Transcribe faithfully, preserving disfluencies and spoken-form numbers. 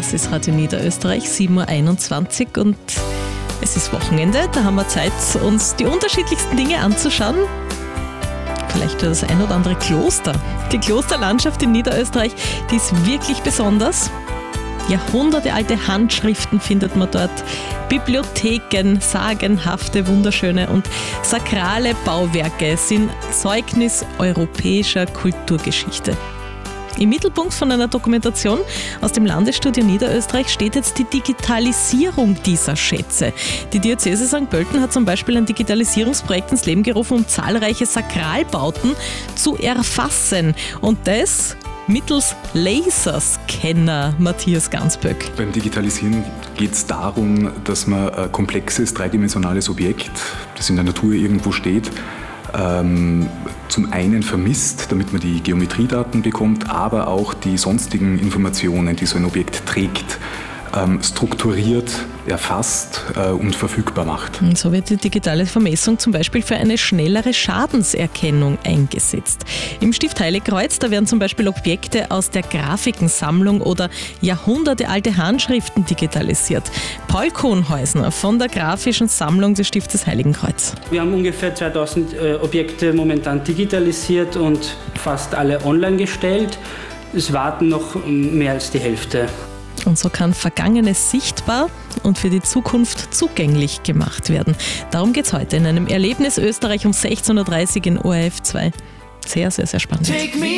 Das ist Radio Niederösterreich, sieben Uhr einundzwanzig und es ist Wochenende. Da haben wir Zeit, uns die unterschiedlichsten Dinge anzuschauen. Vielleicht das ein oder andere Kloster. Die Klosterlandschaft in Niederösterreich, die ist wirklich besonders. Jahrhundertealte Handschriften findet man dort, Bibliotheken, sagenhafte, wunderschöne und sakrale Bauwerke sind Zeugnis europäischer Kulturgeschichte. Im Mittelpunkt von einer Dokumentation aus dem Landesstudio Niederösterreich steht jetzt die Digitalisierung dieser Schätze. Die Diözese Sankt Pölten hat zum Beispiel ein Digitalisierungsprojekt ins Leben gerufen, um zahlreiche Sakralbauten zu erfassen. Und das mittels Laserscanner, Matthias Gansböck. Beim Digitalisieren geht es darum, dass man ein komplexes, dreidimensionales Objekt, das in der Natur irgendwo steht, ähm, zum einen vermisst, damit man die Geometriedaten bekommt, aber auch die sonstigen Informationen, die so ein Objekt trägt, ähm, strukturiert, erfasst äh, und verfügbar macht. Und so wird die digitale Vermessung zum Beispiel für eine schnellere Schadenserkennung eingesetzt. Im Stift Heiligkreuz, da werden zum Beispiel Objekte aus der Grafikensammlung oder jahrhundertealte Handschriften digitalisiert. Paul Kohnhäusner von der grafischen Sammlung des Stiftes Heiligenkreuz. Wir haben ungefähr zweitausend äh, Objekte momentan digitalisiert und fast alle online gestellt. Es warten noch mehr als die Hälfte. Und so kann Vergangenes sichtbar und für die Zukunft zugänglich gemacht werden. Darum geht es heute in einem Erlebnis Österreich um sechzehn Uhr dreißig in O R F zwei. Sehr, sehr, sehr spannend.